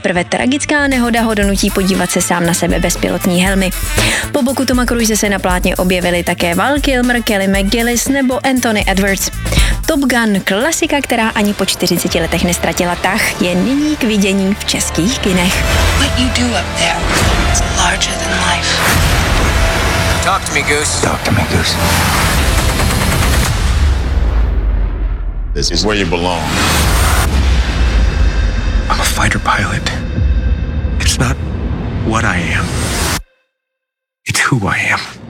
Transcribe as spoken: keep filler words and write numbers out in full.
Teprve tragická nehoda ho donutí podívat se sám na sebe bez pilotní helmy. Po boku Toma Cruise se na plátně objevili také Val Kilmer, Kelly McGillis nebo Anthony Edwards. Top Gun, klasika, která ani po čtyřiceti letech nestratila tah, je nyní k vidění v českých kinech. What you do up there is larger than life. Talk to me, Goose. Talk to me, Goose. This is where you belong. I'm a fighter pilot. It's not what I am. It's who I am.